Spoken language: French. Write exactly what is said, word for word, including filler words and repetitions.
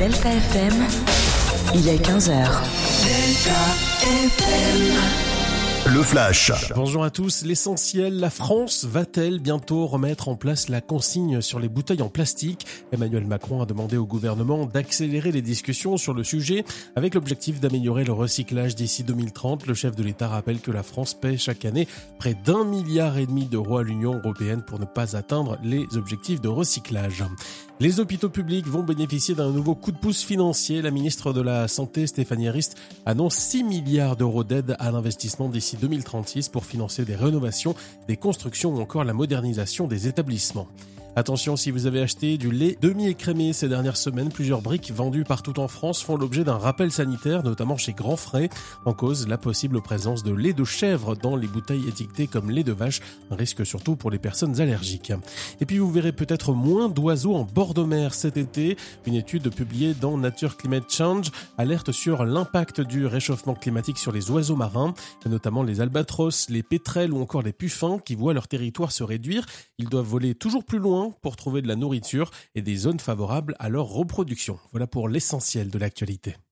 Delta F M, il est quinze heures. Delta F M. Le Flash. Bonjour à tous. L'essentiel, la France va-t-elle bientôt remettre en place la consigne sur les bouteilles en plastique ? Emmanuel Macron a demandé au gouvernement d'accélérer les discussions sur le sujet avec l'objectif d'améliorer le recyclage d'ici deux mille trente. Le chef de l'État rappelle que la France paie chaque année près d'un milliard et demi d'euros à l'Union européenne pour ne pas atteindre les objectifs de recyclage. Les hôpitaux publics vont bénéficier d'un nouveau coup de pouce financier. La ministre de la Santé, Stéphanie Rist, annonce six milliards d'euros d'aide à l'investissement d'ici deux mille trente-six pour financer des rénovations, des constructions ou encore la modernisation des établissements. Attention, si vous avez acheté du lait demi-écrémé ces dernières semaines, plusieurs briques vendues partout en France font l'objet d'un rappel sanitaire, notamment chez Grand Frais. En cause, la possible présence de lait de chèvre dans les bouteilles étiquetées comme lait de vache, un risque surtout pour les personnes allergiques. Et puis vous verrez peut-être moins d'oiseaux en bord de mer cet été. Une étude publiée dans Nature Climate Change alerte sur l'impact du réchauffement climatique sur les oiseaux marins, notamment les albatros, les pétrels ou encore les puffins qui voient leur territoire se réduire. Ils doivent voler toujours plus loin pour trouver de la nourriture et des zones favorables à leur reproduction. Voilà pour l'essentiel de l'actualité.